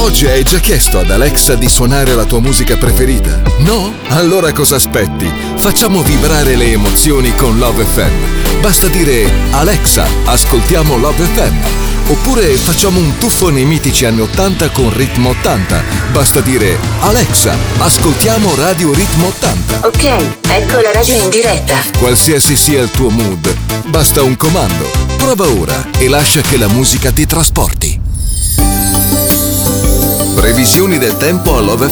Oggi hai già chiesto ad Alexa di suonare la tua musica preferita? No? Allora cosa aspetti? Facciamo vibrare le emozioni con Love FM. Basta dire: Alexa, ascoltiamo Love FM. Oppure facciamo un tuffo nei mitici anni 80 con Ritmo 80. Basta dire: Alexa, ascoltiamo Radio Ritmo 80. Ok, ecco la radio in diretta. Qualsiasi sia il tuo mood, basta un comando. Prova ora e lascia che la musica ti trasporti. Previsioni del tempo a Love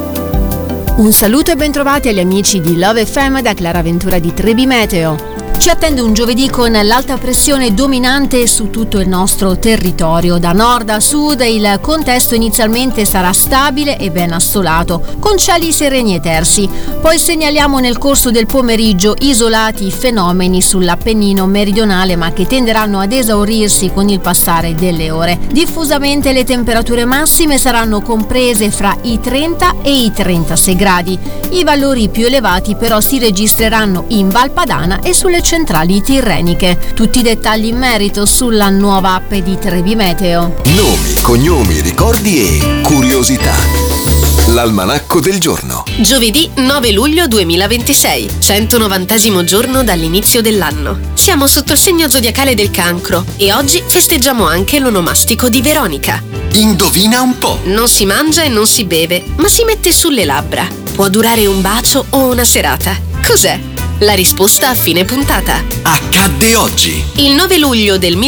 FM. Un saluto e bentrovati agli amici di Love FM da Clara Ventura di Trebi Meteo. Ci attende un giovedì con l'alta pressione dominante su tutto il nostro territorio. Da nord a sud il contesto inizialmente sarà stabile e ben assolato, con cieli sereni e tersi. Poi segnaliamo nel corso del pomeriggio isolati fenomeni sull'Appennino meridionale, ma che tenderanno ad esaurirsi con il passare delle ore. Diffusamente le temperature massime saranno comprese fra i 30 e i 36 gradi. I valori più elevati però si registreranno in Val Padana e sulle centrali tirreniche. Tutti i dettagli in merito sulla nuova app di Trebi Meteo. Nomi, cognomi, ricordi e curiosità. L'almanacco del giorno. Giovedì 9 luglio 2026, 190° giorno dall'inizio dell'anno. Siamo sotto il segno zodiacale del Cancro e oggi festeggiamo anche l'onomastico di Veronica. Indovina un po'. Non si mangia e non si beve, ma si mette sulle labbra. Può durare un bacio o una serata. Cos'è? La risposta a fine puntata. Accadde oggi. Il 9 luglio del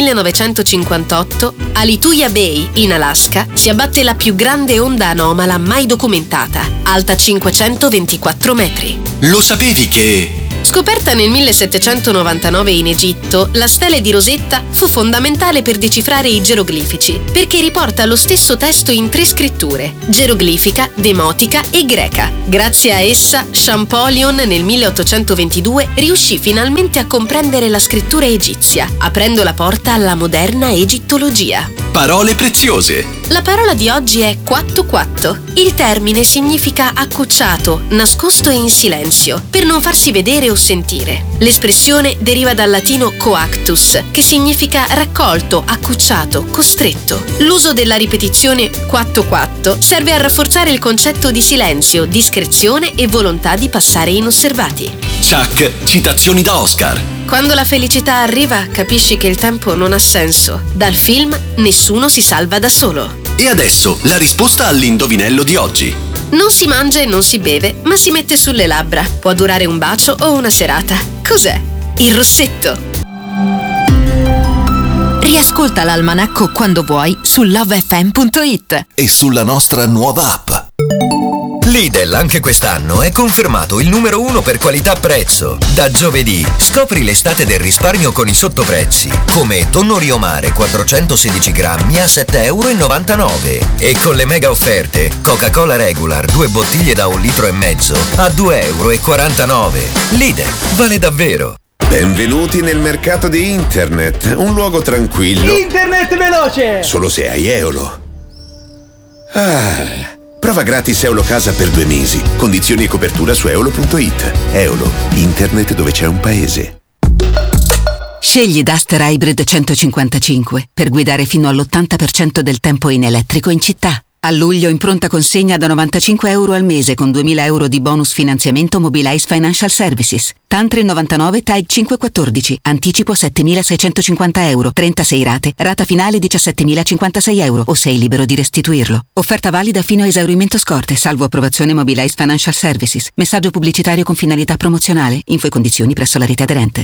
1958, a Lituya Bay, in Alaska, si abbatte la più grande onda anomala mai documentata, alta 524 metri. Lo sapevi che... Scoperta nel 1799 in Egitto, la stele di Rosetta fu fondamentale per decifrare i geroglifici, perché riporta lo stesso testo in 3 scritture: geroglifica, demotica e greca. Grazie a essa, Champollion nel 1822 riuscì finalmente a comprendere la scrittura egizia, aprendo la porta alla moderna egittologia. Parole preziose. La parola di oggi è quatto quatto. Il termine significa accucciato, nascosto e in silenzio, per non farsi vedere o sentire. L'espressione deriva dal latino coactus, che significa raccolto, accucciato, costretto. L'uso della ripetizione quatto quatto serve a rafforzare il concetto di silenzio, discrezione e volontà di passare inosservati. Chuck, citazioni da Oscar. Quando la felicità arriva, capisci che il tempo non ha senso. Dal film Nessuno si salva da solo. E adesso la risposta all'indovinello di oggi. Non si mangia e non si beve, ma si mette sulle labbra. Può durare un bacio o una serata. Cos'è? Il rossetto. Riascolta l'almanacco quando vuoi su lovefm.it E sulla nostra nuova app. Lidl anche quest'anno è confermato il numero 1 per qualità-prezzo. Da giovedì scopri l'estate del risparmio con i sottoprezzi, come tonno Rio Mare 416 grammi a €7,99 e con le mega offerte Coca-Cola Regular 2 bottiglie da 1,5 litri a €2,49. Lidl, vale davvero. Benvenuti nel mercato di internet, un luogo tranquillo. Internet veloce! Solo se hai Eolo. Prova gratis Eolo Casa per 2 mesi. Condizioni e copertura su eolo.it. Eolo, internet dove c'è un paese. Scegli Duster Hybrid 155 per guidare fino all'80% del tempo in elettrico in città. A luglio in pronta consegna da €95 al mese con €2.000 di bonus finanziamento Mobilize Financial Services. Tantri 99 TAG 514. Anticipo €7.650. 36 rate. Rata finale €17.056 o sei libero di restituirlo. Offerta valida fino a esaurimento scorte, salvo approvazione Mobilize Financial Services. Messaggio pubblicitario con finalità promozionale. Info e condizioni presso la rete aderente.